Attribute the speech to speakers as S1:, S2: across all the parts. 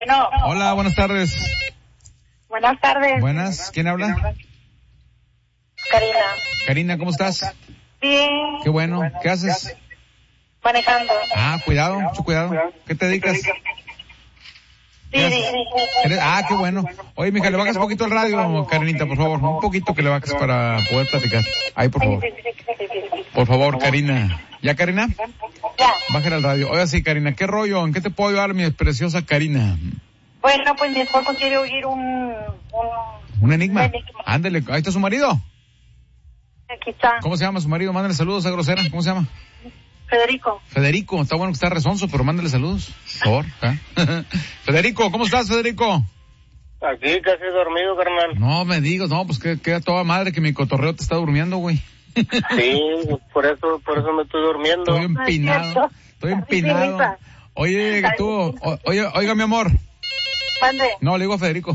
S1: No.
S2: Hola, buenas tardes.
S1: Buenas tardes.
S2: Buenas, ¿quién habla?
S1: Karina.
S2: Karina, ¿cómo estás?
S1: Bien.
S2: Qué bueno, ¿qué haces?
S1: Manejando.
S2: Cuidado, mucho cuidado. ¿Qué te dedicas?
S1: Sí.
S2: Qué bueno. Oye, mija, le bajas un poquito el radio, Karinita, por favor. Un poquito que le bajes para poder platicar. Ahí, por favor. Por favor, Karina. ¿Ya, Karina?
S1: Ya.
S2: Bájale el radio. Oye, sí, Karina, ¿qué rollo? ¿En qué te puedo ayudar, mi preciosa Karina?
S1: Bueno, pues mi esposo quiere oír un
S2: enigma. Ándele, ahí está su marido.
S1: Aquí está.
S2: ¿Cómo se llama su marido? Mándale saludos a grosera. ¿Cómo se llama?
S1: Federico,
S2: está bueno que está rezonzo, pero mándale saludos. Por favor. Federico, ¿cómo estás, Federico?
S3: Aquí casi dormido, carnal.
S2: No me digas, no, pues que queda toda madre que mi cotorreo te está durmiendo, güey.
S3: Sí, por eso me estoy durmiendo.
S2: Estoy empinado. Oye, tú, oiga, mi amor.
S1: ¿Mande?
S2: No, le digo a Federico.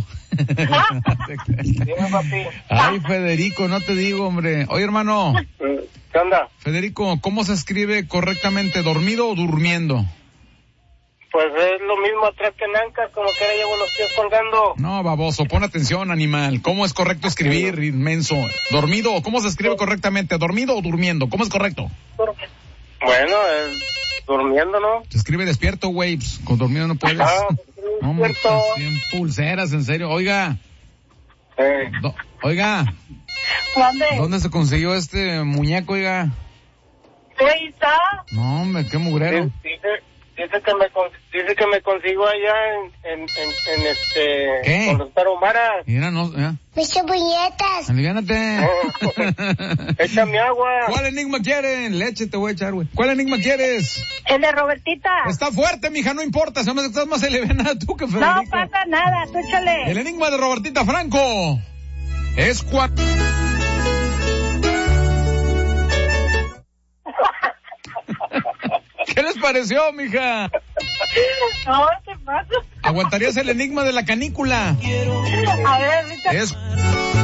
S3: Dime, papi.
S2: Ay, Federico, no te digo, hombre. Oye, hermano.
S3: ¿Qué onda?
S2: Federico, ¿cómo se escribe correctamente? ¿Dormido o durmiendo?
S3: Pues es lo mismo atrás que en ancas, como que ahora llevo los pies colgando.
S2: No, baboso, pon atención, animal. ¿Cómo es correcto escribir, inmenso? ¿Dormido? ¿Cómo se escribe correctamente? ¿Dormido o durmiendo? ¿Cómo es correcto?
S3: Bueno, es durmiendo, ¿no?
S2: Se escribe despierto, güey. Pues, con dormido no puedes. No, hombre, 100 pulseras, en serio. Oiga. Oiga.
S1: ¿Dónde?
S2: ¿Dónde se consiguió este muñeco, oiga?
S1: Ahí está.
S2: No, hombre, qué mugrero.
S3: Dice que me consigo allá en
S2: ¿Qué?
S3: con los taromaras.
S2: Mira, no, ya.
S4: Mis puñetas.
S2: Aliviánate.
S3: Échame agua.
S2: ¿Cuál enigma quieren? Leche te voy a echar, güey. ¿Cuál enigma quieres?
S1: El de Robertita.
S2: Está fuerte, mija, no importa. Se me estás más alivianada tú que Federico.
S1: No pasa nada, tú échale.
S2: El enigma de Robertita Franco es cuando... ¿Qué les pareció, mija?
S1: No, ¿qué pasa?
S2: ¿Aguantarías el enigma de la canícula?
S1: A ver, ahorita.
S2: Es